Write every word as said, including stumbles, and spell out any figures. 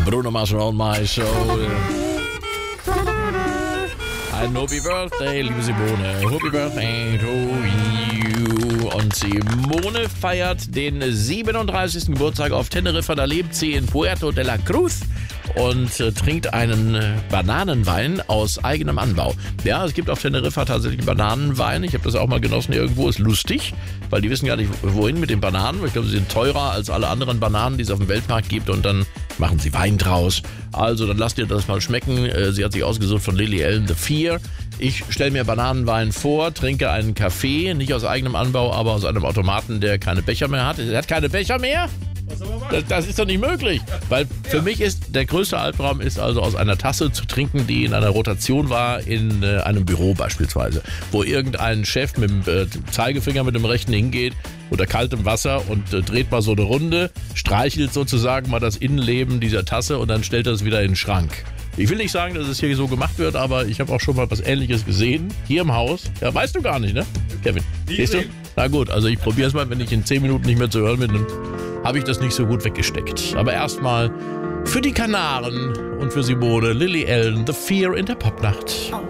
Bruno Mars on my show. Ein Happy Birthday, liebe Simone. Happy Birthday to you. Und Simone feiert den siebenunddreißigsten Geburtstag auf Teneriffa. Da lebt sie in Puerto de la Cruz und äh, trinkt einen äh, Bananenwein aus eigenem Anbau. Ja, es gibt auf Teneriffa tatsächlich Bananenwein. Ich habe das auch mal genossen irgendwo. Ist lustig, weil die wissen gar nicht, wohin mit den Bananen. Ich glaube, sie sind teurer als alle anderen Bananen, die es auf dem Weltmarkt gibt. Und dann machen sie Wein draus. Also, dann lasst ihr das mal schmecken. Äh, sie hat sich ausgesucht von Lily Allen, The Fear. Ich stelle mir Bananenwein vor, trinke einen Kaffee, nicht aus eigenem Anbau, aber aus einem Automaten, der keine Becher mehr hat. Er hat keine Becher mehr? Das, das ist doch nicht möglich, weil für ja. mich ist der größte Albtraum ist also aus einer Tasse zu trinken, die in einer Rotation war in äh, einem Büro beispielsweise, wo irgendein Chef mit dem äh, Zeigefinger mit dem rechten hingeht unter kaltem Wasser und äh, dreht mal so eine Runde, streichelt sozusagen mal das Innenleben dieser Tasse und dann stellt er es wieder in den Schrank. Ich will nicht sagen, dass es hier so gemacht wird, aber ich habe auch schon mal was Ähnliches gesehen, hier im Haus. Ja, weißt du gar nicht, ne, Kevin? Siehst du? Na gut, also ich probiere es mal, wenn ich in zehn Minuten nicht mehr zu hören bin, dann habe ich das nicht so gut weggesteckt. Aber erstmal für die Kanaren und für Simone, Lily Allen, The Fear in der Popnacht.